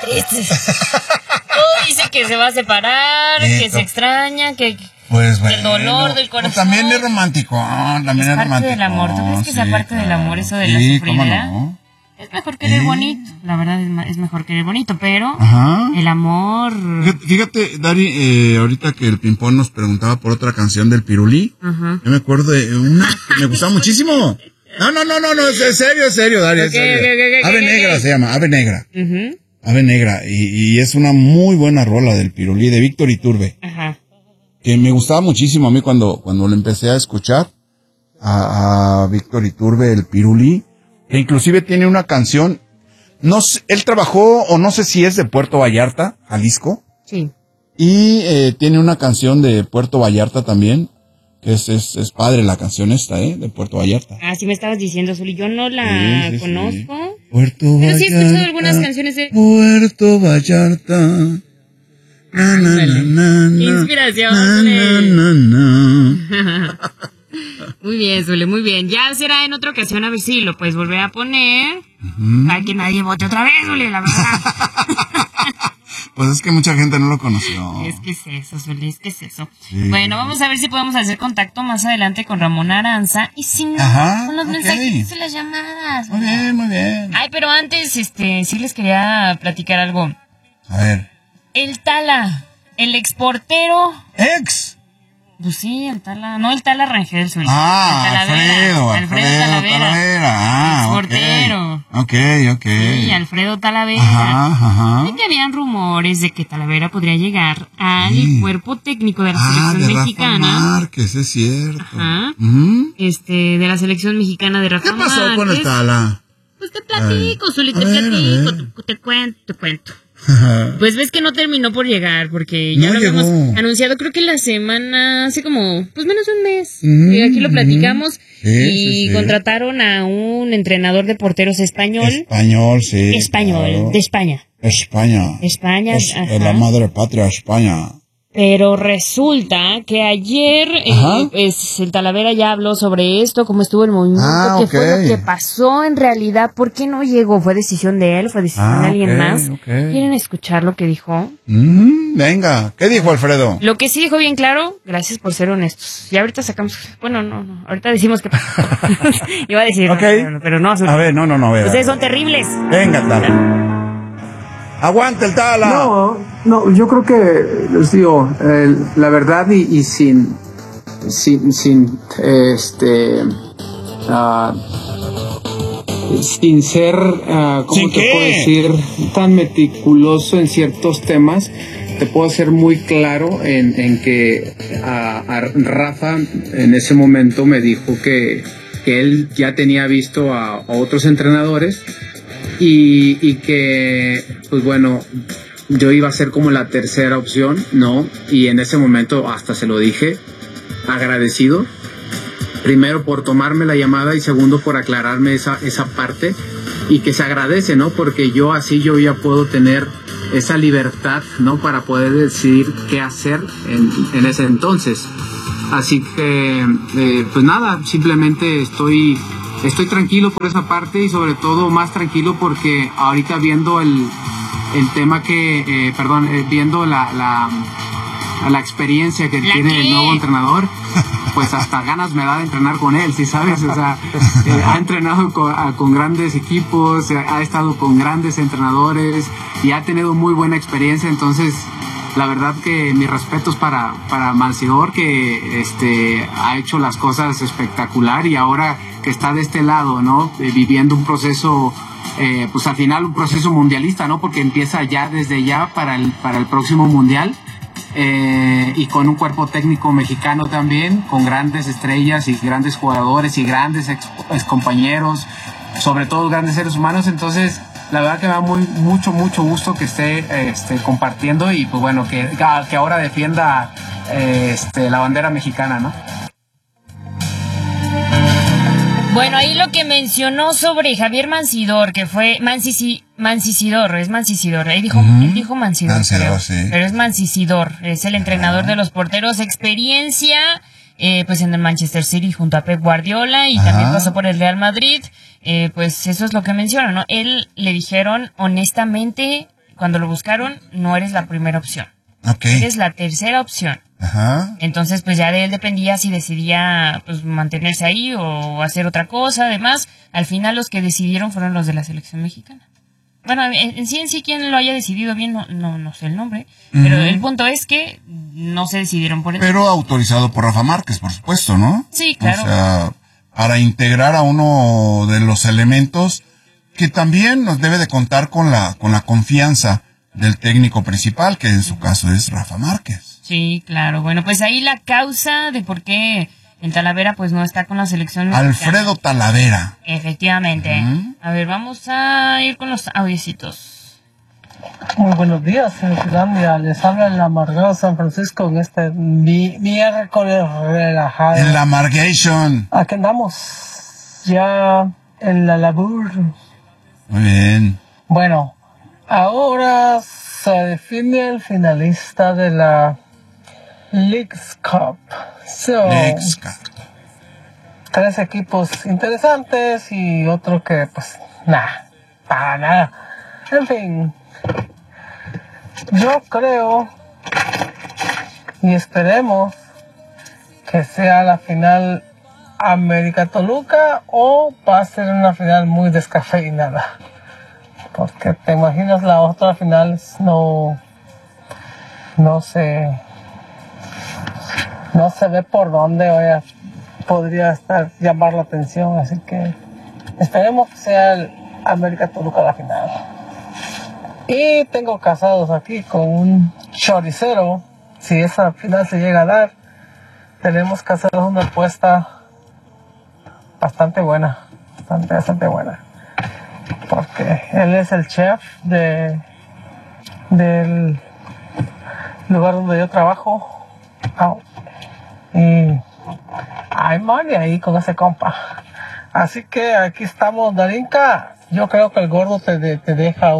tristes. Todo dice que se va a separar, que se extraña, que... Pues bueno, el dolor del corazón. Pues también es romántico, también es romántico. Parte del amor. ¿Tú crees que sea parte del amor eso de la sufridera? ¿Cómo no? Es mejor querer bonito. La verdad es mejor querer bonito, pero el amor... Fíjate, Dari, ahorita que el Pimpón nos preguntaba por otra canción del Pirulí, yo me acuerdo de una que me gustaba muchísimo. No, es serio, Dari, es serio. Ave Negra se llama, Ave Negra. Ave Negra, y es una muy buena rola del Pirulí, de Víctor Iturbe. Que me gustaba muchísimo a mí cuando lo empecé a escuchar a Víctor Iturbe, el Pirulí, que inclusive tiene una canción, no sé, él trabajó, o no sé si es de Puerto Vallarta, Jalisco. Sí. Y tiene una canción de Puerto Vallarta también, que es padre la canción esta, de Puerto Vallarta. Ah, sí me estabas diciendo, Zuli, yo no la conozco. Sí. Puerto Vallarta. Pero sí he escuchado algunas canciones de... Puerto Vallarta. Inspiración. Muy bien, Zule, muy bien. Ya será en otra ocasión a ver si lo puedes volver a poner. Para que nadie vote otra vez, Zule, la verdad. Pues es que mucha gente no lo conoció. Es que es eso, Zule, es que es eso. Sí. Bueno, vamos a ver si podemos hacer contacto más adelante con Ramón Aranza. Y si no, con los mensajes y las llamadas. Muy bien. Ay, pero antes, sí les quería platicar algo. A ver. El Tala, el exportero. ¿Ex? Pues sí, el Tala. No, el Tala Rangel, Zuli. Alfredo Talavera. Exportero. Ok. Sí, Alfredo Talavera. De que habían rumores de que Talavera podría llegar al cuerpo técnico de la selección mexicana. Rafa Márquez, es cierto. De la selección mexicana de Rafa Márquez. ¿Qué pasó con el Tala? Pues te platico, Zuli, te cuento. Pues ves que no terminó por llegar, porque ya lo habíamos anunciado, creo que la semana, hace como, pues menos de un mes. Y aquí lo platicamos. Y contrataron a un entrenador de porteros español. Sí. Español, claro. De España. España. La madre patria, España. Pero resulta que ayer pues el Talavera ya habló sobre esto, cómo estuvo el movimiento, qué fue lo que pasó en realidad, por qué no llegó, fue decisión de él, fue decisión de alguien más. ¿Quieren escuchar lo que dijo? Venga, ¿qué dijo Alfredo? Lo que sí dijo bien claro, gracias por ser honestos. Y ahorita sacamos, bueno, no, ahorita decimos que iba a decir, pero no. A ver, no, a ver. Ustedes son terribles. Venga, Tala. ¡Aguanta el Tala! No, yo creo que, les digo, la verdad y sin ser, ¿cómo te puedo decir? Tan meticuloso en ciertos temas, te puedo ser muy claro en que a Rafa en ese momento me dijo que él ya tenía visto a otros entrenadores y que, pues bueno, yo iba a ser como la tercera opción, ¿no? Y en ese momento hasta se lo dije, agradecido, primero por tomarme la llamada y segundo por aclararme esa parte, y que se agradece, ¿no? Porque yo ya puedo tener esa libertad, ¿no? Para poder decidir qué hacer en ese entonces. Así que, pues nada, simplemente estoy tranquilo por esa parte, y sobre todo más tranquilo porque ahorita viendo el tema viendo la experiencia que tiene el nuevo entrenador, pues hasta ganas me da de entrenar con él, ¿sí sabes? O sea, ha entrenado con grandes equipos, ha estado con grandes entrenadores y ha tenido muy buena experiencia. Entonces, la verdad que mis respetos para Mancidor, que ha hecho las cosas espectacular, y ahora que está de este lado, ¿no? Viviendo un proceso, pues al final un proceso mundialista, ¿no? Porque empieza ya desde ya para el próximo mundial, y con un cuerpo técnico mexicano también, con grandes estrellas y grandes jugadores y grandes ex compañeros, sobre todo grandes seres humanos. Entonces, la verdad que me da mucho gusto que esté compartiendo, y pues bueno, que ahora defienda la bandera mexicana, ¿no? Bueno, ahí lo que mencionó sobre Javier Mancidor, que fue Mancisidor, es Mancisidor. Él dijo Mancidor, sí. Pero es Mancisidor, es el entrenador de los porteros, experiencia pues en el Manchester City junto a Pep Guardiola, y también pasó por el Real Madrid. Pues eso es lo que menciona, ¿no? Él le dijeron honestamente cuando lo buscaron, no eres la primera opción. Okay. Eres la tercera opción. Ajá. Entonces, pues ya de él dependía si decidía pues mantenerse ahí o hacer otra cosa. Además, al final los que decidieron fueron los de la selección mexicana. Bueno, en sí quien lo haya decidido bien, no sé el nombre. Pero el punto es que no se decidieron por él. Pero autorizado por Rafa Márquez, por supuesto, ¿no? Sí, claro. O sea, para integrar a uno de los elementos que también nos debe de contar con la confianza del técnico principal, que en su caso es Rafa Márquez. Sí, claro. Bueno, pues ahí la causa de por qué en Talavera pues no está con la selección mexicana. Alfredo Talavera. Efectivamente. A ver, vamos a ir con los audiecitos. Muy buenos días, Finlandia. Les habla el amargado San Francisco en este miércoles relajado. En la Amargation. Aquí andamos, ya en la labor. Muy bien. Bueno, ahora se define el finalista de la Leagues Cup. Leagues Cup. 3 equipos interesantes y otro que, pues, para nada. En fin, yo creo y esperemos que sea la final América-Toluca o va a ser una final muy descafeinada. Porque te imaginas la otra final no se ve por dónde podría llamar la atención, así que esperemos que sea el América Toluca la final. Y tengo casados aquí con un choricero. Si esa final se llega a dar, tenemos que hacer una apuesta bastante buena, bastante buena, porque él es el chef del lugar donde yo trabajo. Y hay money ahí con ese compa. Así que aquí estamos, Darinka. Yo creo que el gordo te deja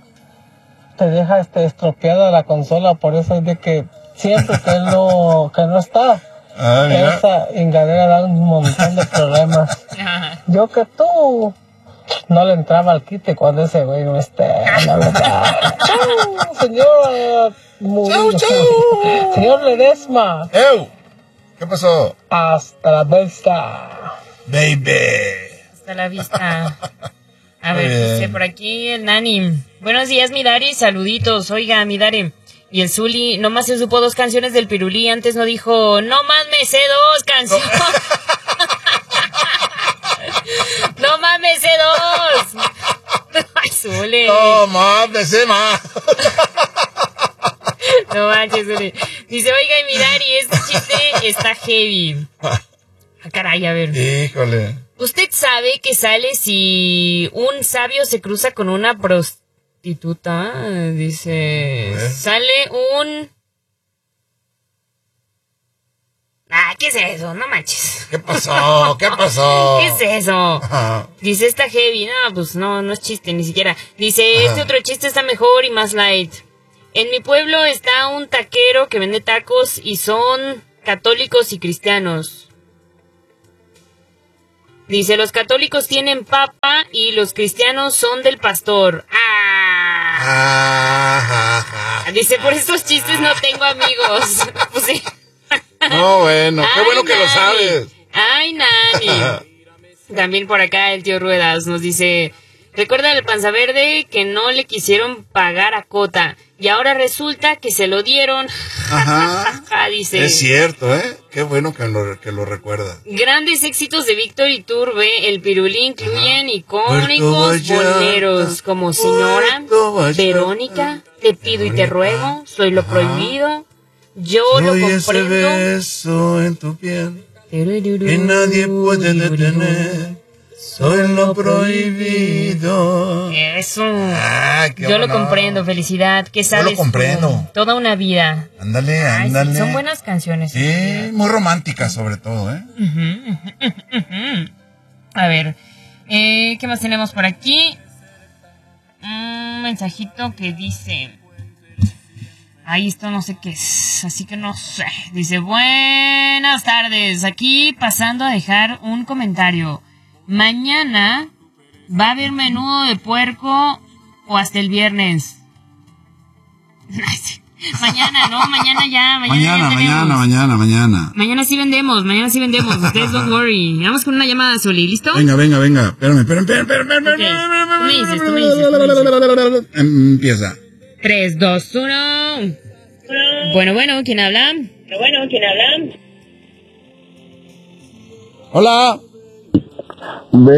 estropeada la consola, por eso es de que siempre que no está. Esa engadera da un montón de problemas. Yo que tú no le entraba al quite cuando ese güey no esté, la verdad. Señor Ledesma. ¿Qué pasó? Hasta la vista, baby. Hasta la vista. A ver, dice por aquí el Nani. Buenos días, Midari, saluditos. Oiga, Midari. Y el Zuli nomás se supo 2 canciones del Pirulí. Antes no dijo, no más me sé 2 canciones. No más me sé 2. Ay, Zuli. No más me sé más. No manches, Zuli. Dice, oiga, Midari, este chiste está heavy. Ah, caray, a ver. Híjole. ¿Usted sabe qué sale si un sabio se cruza con una prostituta? Dice, sale un... ¿qué es eso? No manches. ¿Qué pasó? ¿Qué pasó? ¿Qué es eso? Ajá. Dice, está heavy. No, pues no es chiste, ni siquiera. Dice, este otro chiste está mejor y más light. En mi pueblo está un taquero que vende tacos y son católicos y cristianos. Dice, los católicos tienen papa y los cristianos son del pastor. Dice, por estos chistes no tengo amigos. Pues sí. No, bueno, qué bueno que lo sabes. Ay, Nani. También por acá el tío Ruedas nos dice, recuerda el Panza Verde que no le quisieron pagar a Cota y ahora resulta que se lo dieron. Ajá. Dice, es cierto, qué bueno que lo recuerda. Grandes éxitos de Víctor Iturbe, el Pirulí incluyen icónicos boleros como Señora, Verónica, Te pido y te ruego, Soy lo prohibido, Yo lo comprendo. Ese beso en tu piel que nadie puede detener. Soy lo prohibido. Eso. Yo lo comprendo, felicidad. ¿Qué sabes? Yo lo comprendo. Toda una vida. Ándale. Sí, son buenas canciones. Sí, muy románticas sobre todo, A ver, ¿qué más tenemos por aquí? Un mensajito que dice... esto no sé qué es, así que no sé. Dice, buenas tardes. Aquí pasando a dejar un comentario. Mañana va a haber menudo de puerco o hasta el viernes. Mañana, no, mañana ya. Mañana sí vendemos. Ustedes don't worry. Vamos con una llamada, Soli, ¿listo? Venga. Espérame. Okay. Tú me dices. Empieza. 3, 2, 1. Bueno, ¿quién habla? Hola.